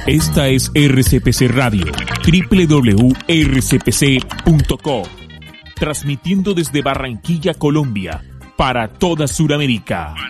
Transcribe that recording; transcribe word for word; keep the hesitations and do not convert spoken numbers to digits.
Esta es R C P C Radio, doble u doble u doble u punto r c p c punto co, transmitiendo desde Barranquilla, Colombia, para toda Sudamérica.